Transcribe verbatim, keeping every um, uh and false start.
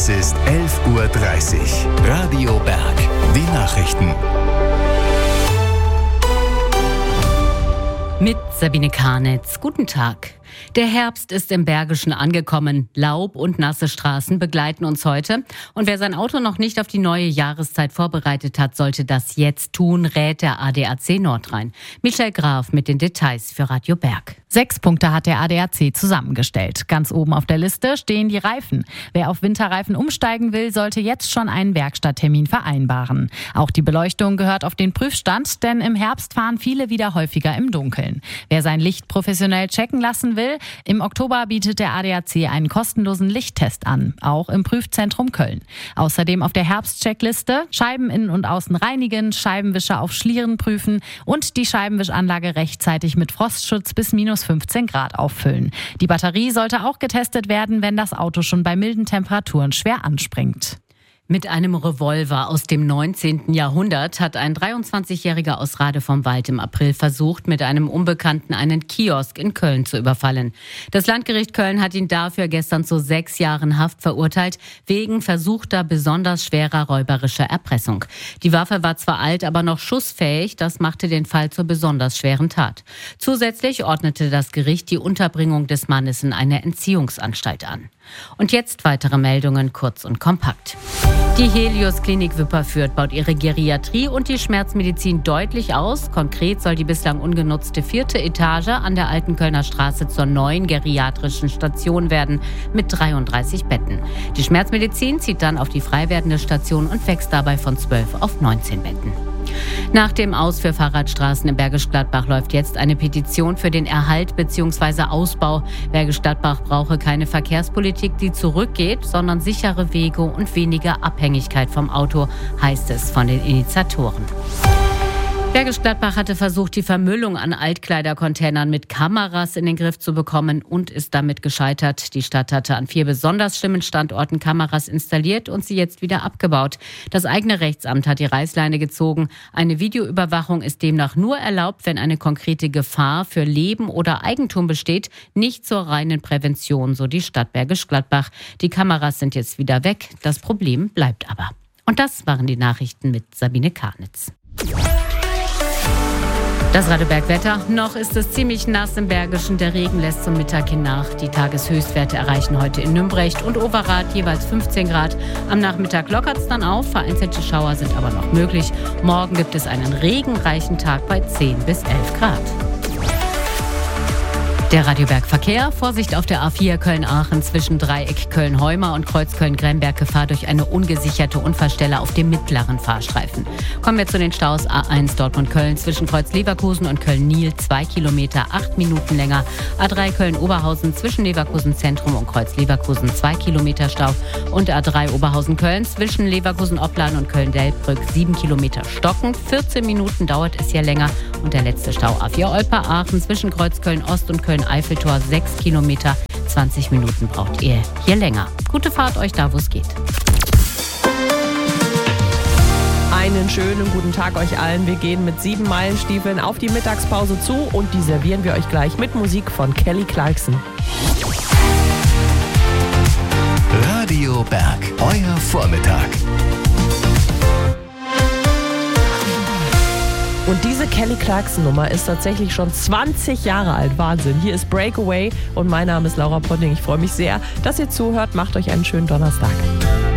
Es ist elf Uhr dreißig. Radio Berg. Die Nachrichten. Mit Sabine Karnitz. Guten Tag. Der Herbst ist im Bergischen angekommen. Laub und nasse Straßen begleiten uns heute. Und wer sein Auto noch nicht auf die neue Jahreszeit vorbereitet hat, sollte das jetzt tun, rät der A D A C Nordrhein. Michel Graf mit den Details für Radio Berg. Sechs Punkte hat der A D A C zusammengestellt. Ganz oben auf der Liste stehen die Reifen. Wer auf Winterreifen umsteigen will, sollte jetzt schon einen Werkstatttermin vereinbaren. Auch die Beleuchtung gehört auf den Prüfstand, denn im Herbst fahren viele wieder häufiger im Dunkeln. Wer sein Licht professionell checken lassen will, im Oktober bietet der A D A C einen kostenlosen Lichttest an, auch im Prüfzentrum Köln. Außerdem auf der Herbstcheckliste Scheiben innen und außen reinigen, Scheibenwischer auf Schlieren prüfen und die Scheibenwischanlage rechtzeitig mit Frostschutz bis minus fünfzehn Grad auffüllen. Die Batterie sollte auch getestet werden, wenn das Auto schon bei milden Temperaturen schwer anspringt. Mit einem Revolver aus dem neunzehnten Jahrhundert hat ein dreiundzwanzigjähriger aus Rade vom Wald im April versucht, mit einem Unbekannten einen Kiosk in Köln zu überfallen. Das Landgericht Köln hat ihn dafür gestern zu sechs Jahren Haft verurteilt, wegen versuchter besonders schwerer räuberischer Erpressung. Die Waffe war zwar alt, aber noch schussfähig, das machte den Fall zur besonders schweren Tat. Zusätzlich ordnete das Gericht die Unterbringung des Mannes in eine Entziehungsanstalt an. Und jetzt weitere Meldungen, kurz und kompakt. Die Helios Klinik Wipperfürth baut ihre Geriatrie und die Schmerzmedizin deutlich aus. Konkret soll die bislang ungenutzte vierte Etage an der Alten Kölner Straße zur neuen geriatrischen Station werden mit dreiunddreißig Betten. Die Schmerzmedizin zieht dann auf die frei werdende Station und wächst dabei von zwölf auf neunzehn Betten. Nach dem Aus für Fahrradstraßen im Bergisch Gladbach läuft jetzt eine Petition für den Erhalt bzw. Ausbau. Bergisch Gladbach brauche keine Verkehrspolitik, die zurückgeht, sondern sichere Wege und weniger Abhängigkeit vom Auto, heißt es von den Initiatoren. Bergisch Gladbach hatte versucht, die Vermüllung an Altkleidercontainern mit Kameras in den Griff zu bekommen und ist damit gescheitert. Die Stadt hatte an vier besonders schlimmen Standorten Kameras installiert und sie jetzt wieder abgebaut. Das eigene Rechtsamt hat die Reißleine gezogen. Eine Videoüberwachung ist demnach nur erlaubt, wenn eine konkrete Gefahr für Leben oder Eigentum besteht, nicht zur reinen Prävention, so die Stadt Bergisch Gladbach. Die Kameras sind jetzt wieder weg, das Problem bleibt aber. Und das waren die Nachrichten mit Sabine Karnitz. Das Radio Berg Wetter. Noch ist es ziemlich nass im Bergischen. Der Regen lässt zum Mittag hin nach. Die Tageshöchstwerte erreichen heute in Nümbrecht und Overath jeweils fünfzehn Grad. Am Nachmittag lockert es dann auf. Vereinzelte Schauer sind aber noch möglich. Morgen gibt es einen regenreichen Tag bei zehn bis elf Grad. Der Radio Berg Verkehr. Vorsicht auf der A vier Köln-Aachen zwischen Dreieck Köln-Heuma und Kreuz Köln-Gremberg. Gefahr durch eine ungesicherte Unfallstelle auf dem mittleren Fahrstreifen. Kommen wir zu den Staus. A eins Dortmund-Köln zwischen Kreuz Leverkusen und Köln-Niel. Zwei Kilometer, acht Minuten länger. A drei Köln-Oberhausen zwischen Leverkusen Zentrum und Kreuz Leverkusen. Zwei Kilometer Stau. Und A drei Oberhausen-Köln zwischen Leverkusen-Opplan und Köln-Delbrück. Sieben Kilometer stockend. vierzehn Minuten dauert es hier länger. Und der letzte Stau A vier Olper-Aachen zwischen Kreuz Köln-Ost und Köln Eiffeltor, sechs Kilometer, zwanzig Minuten braucht ihr hier länger. Gute Fahrt euch da, wo es geht. Einen schönen guten Tag euch allen. Wir gehen mit sieben Meilenstiefeln auf die Mittagspause zu und die servieren wir euch gleich mit Musik von Kelly Clarkson. Radio Berg, euer Vormittag. Und diese Kelly Clarkson-Nummer ist tatsächlich schon zwanzig Jahre alt. Wahnsinn. Hier ist Breakaway und mein Name ist Laura Potting. Ich freue mich sehr, dass ihr zuhört. Macht euch einen schönen Donnerstag.